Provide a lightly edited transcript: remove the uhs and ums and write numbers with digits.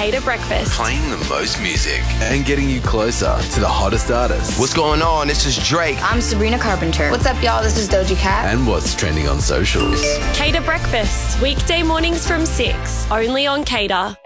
Cater Breakfast. Playing the most music and getting you closer to the hottest artists. What's going on? This is Drake. I'm Sabrina Carpenter. What's up, y'all? This is Doja Cat. And what's trending on socials. Cater Breakfast, weekday mornings from 6, only on Cater.